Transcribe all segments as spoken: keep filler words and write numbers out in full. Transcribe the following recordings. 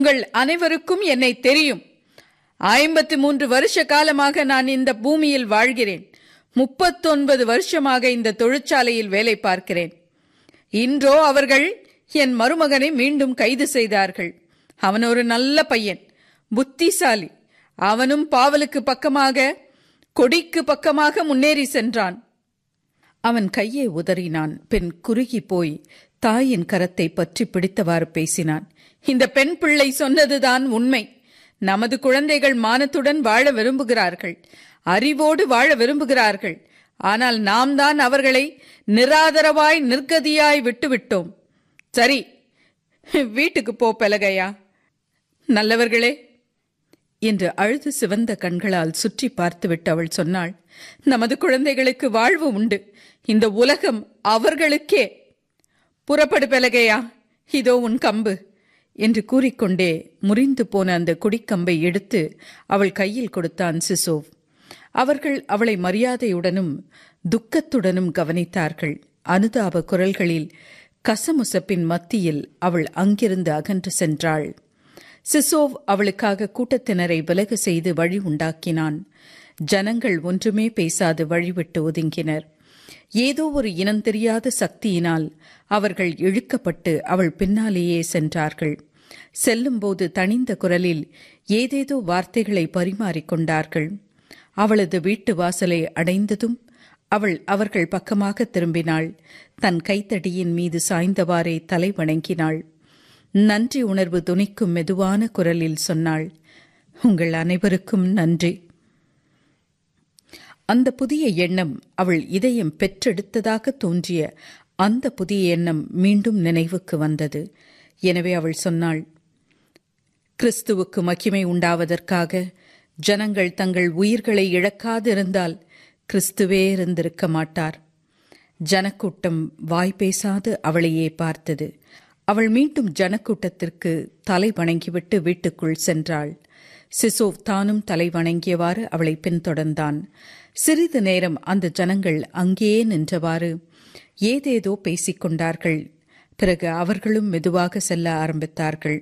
உங்கள் அனைவருக்கும் என்னை தெரியும். ஐம்பத்தி மூன்று வருஷ காலமாக நான் இந்த பூமியில் வாழ்கிறேன். முப்பத்தொன்பது வருஷமாக இந்த தொழிற்சாலையில் வேலை பார்க்கிறேன். இன்றோ அவர்கள் என் மருமகனை மீண்டும் கைது செய்தார்கள். அவன் ஒரு நல்ல பையன், புத்திசாலி. அவனும் பாவலுக்கு பக்கமாக, கொடிக்கு பக்கமாக முன்னேறி சென்றான். அவன் கையை உதறினான். பெண் குறுகி போய் தாயின் கரத்தை பற்றி பிடித்தவாறு பேசினான். இந்த பெண் பிள்ளை சொன்னதுதான் உண்மை. நமது குழந்தைகள் மானத்துடன் வாழ விரும்புகிறார்கள், அறிவோடு வாழ விரும்புகிறார்கள். ஆனால் நாம் தான் அவர்களை நிராதரவாய் நிர்கதியாய் விட்டுவிட்டோம். சரி, வீட்டுக்கு போ பெலகையா. நல்லவர்களே என்று அழுது சிவந்த கண்களால் சுற்றி பார்த்துவிட்டு அவள் சொன்னாள், நமது குழந்தைகளுக்கு வாழ்வு உண்டு. இந்த உலகம் அவர்களுக்கே. புறப்படு பெலகையா, இதோ உன் கம்பு என்று கூறிக்கொண்டே முறிந்து போன அந்த குடிக்கம்பை எடுத்து அவள் கையில் கொடுத்தான் சிசோவ். அவர்கள் அவளை மரியாதையுடனும் துக்கத்துடனும் கவனித்தார்கள். அனுதாப குரல்களில் கசமுசப்பின் மத்தியில் அவள் அங்கிருந்து அகன்று சென்றாள். சிசோவ் அவளுக்காக கூட்டத்தினரை விலக செய்து வழி உண்டாக்கினான். ஜனங்கள் ஒன்றுமே பேசாது வழிவிட்டு ஒதுங்கினர். ஏதோ ஒரு இனம் தெரியாத சக்தியினால் அவர்கள் இழுக்கப்பட்டு அவள் பின்னாலேயே சென்றார்கள். செல்லும்போது தணிந்த குரலில் ஏதேதோ வார்த்தைகளை பரிமாறிக்கொண்டார்கள். அவளது வீட்டு வாசலை அடைந்ததும் அவள் அவர்கள் பக்கமாக திரும்பினாள். தன் கைத்தடியின் மீது சாய்ந்தவாறே தலை வணங்கினாள். நன்றி உணர்வு துணிக்கும் மெதுவான குரலில் சொன்னாள், உங்கள் அனைவருக்கும் நன்றி. அந்த புதிய எண்ணம் அவள் இதயம் பெற்றெடுத்ததாக தோன்றிய அந்த புதிய எண்ணம் மீண்டும் நினைவுக்கு வந்தது. எனவே அவள் சொன்னாள், கிறிஸ்துவுக்கு மகிமை உண்டாவதற்காக ஜனங்கள் தங்கள் உயிர்களை இழக்காதிருந்தால் கிறிஸ்துவே இருந்திருக்க மாட்டார். ஜனக்கூட்டம் வாய் பேசாது அவளையே பார்த்தது. அவள் மீண்டும் ஜனக்கூட்டத்திற்கு தலை வணங்கிவிட்டு வீட்டுக்குள் சென்றாள். சிசோவ் தானும் தலை வணங்கியவாறு அவளை பின்தொடர்ந்தான். சிறிது நேரம் அந்த ஜனங்கள் அங்கேயே நின்றவாறு ஏதேதோ பேசிக்கொண்டார்கள். பிறகு அவர்களும் மெதுவாக செல்ல ஆரம்பித்தார்கள்.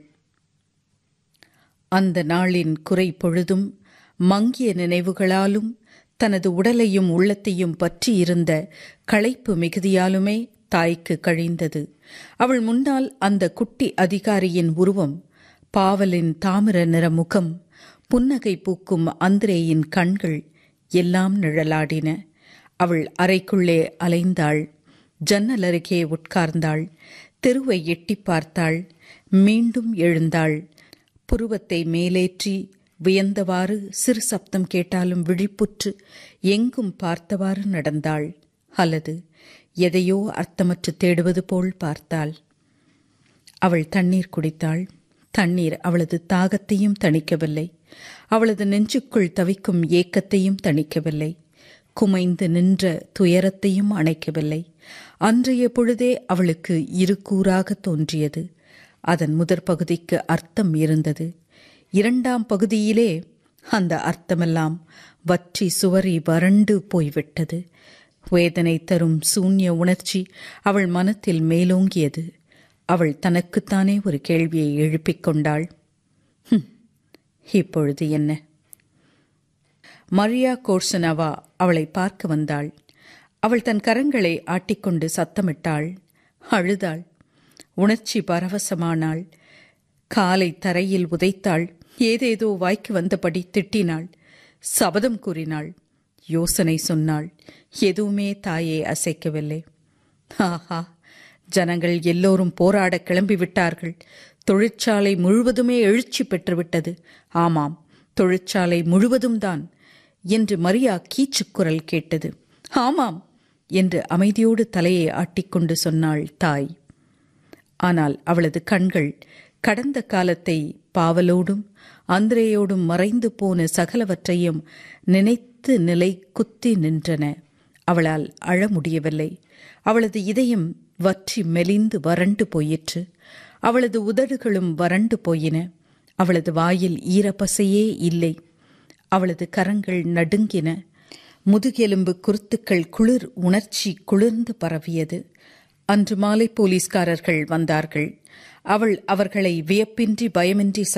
அந்த நாளின் குறை பொழுதும் மங்கிய நினைவுகளாலும் தனது உடலையும் உள்ளத்தையும் பற்றி இருந்த களைப்பு மிகுதியாலுமே தாய்க்கு கழிந்தது. அவள் முன்னால் அந்த குட்டி அதிகாரியின் உருவம், பாவலின் தாமிர நிற முகம், புன்னகை பூக்கும் அந்திரேயின் கண்கள் எல்லாம் நிழலாடின. அவள் அறைக்குள்ளே அலைந்தாள். ஜன்னல் அருகே உட்கார்ந்தாள். தெருவை எட்டி பார்த்தாள். மீண்டும் எழுந்தாள். புருவத்தை மேலேற்றி வியந்தவாறு சிறு சப்தம் கேட்டாலும் விழிப்புற்று எங்கும் பார்த்தவாறு நடந்தாள். அல்லது எதையோ அர்த்தமற்று தேடுவது போல் பார்த்தாள். அவள் தண்ணீர் குடித்தாள். தண்ணீர் அவளது தாகத்தையும் தணிக்கவில்லை. அவளது நெஞ்சுக்குள் தவிக்கும் ஏக்கத்தையும் தணிக்கவில்லை. குமைந்து நின்ற துயரத்தையும் அணைக்கவில்லை. அன்றைய பொழுதே அவளுக்கு இரு கூறாக தோன்றியது. அதன் முதற் பகுதிக்கு அர்த்தம் இருந்தது. இரண்டாம் பகுதியிலே அந்த அர்த்தமெல்லாம் வற்றி சுவரி வறண்டு போய்விட்டது. வேதனை தரும் சூன்ய உணர்ச்சி அவள் மனத்தில் மேலோங்கியது. அவள் தனக்குத்தானே ஒரு கேள்வியை எழுப்பிக் கொண்டாள். இப்பொழுது என்ன? மரியா கோர்சனவா அவளை பார்க்க வந்தாள். அவள் தன் கரங்களை ஆட்டிக்கொண்டு சத்தமிட்டாள். அழுதாள். உணர்ச்சி பரவசமானாள். காலை தரையில் உதைத்தாள். ஏதேதோ வாய்க்கு வந்தபடி திட்டினாள். சபதம் கூறினாள். யோசனை சொன்னாள். எதுவுமே தாயை அசைக்கவில்லை. ஆஹா, ஜனங்கள் எல்லோரும் போராட கிளம்பிவிட்டார்கள். தொழிற்சாலை முழுவதுமே எழுச்சி பெற்றுவிட்டது. ஆமாம், தொழிற்சாலை முழுவதும் தான் என்று மரியா கீச்சுக்குரல் கேட்டது. ஆமாம் என்று அமைதியோடு தலையை ஆட்டிக்கொண்டு சொன்னாள் தாய். ஆனால் அவளது கண்கள் கடந்த காலத்தை பாவலோடும் அந்திரேயோடும் மறைந்து போன சகலவற்றையும் நினைத்து நிலை குத்தி நின்றன. அவளால் அழ முடியவில்லை. அவளது இதயம் வற்றி மெலிந்து வறண்டு போயிற்று. அவளது உதடுகளும் வறண்டு போயின. அவளது வாயில் ஈரப்பசையே இல்லை. அவளது கரங்கள் நடுங்கின. முதுகெலும்பு குருத்துக்கள் குளிர் உணர்ச்சி குளிர்ந்து பரவியது. அன்று மாலை போலீஸ்காரர்கள் வந்தார்கள். அவள் அவர்களை வியப்பின்றி பயமின்றி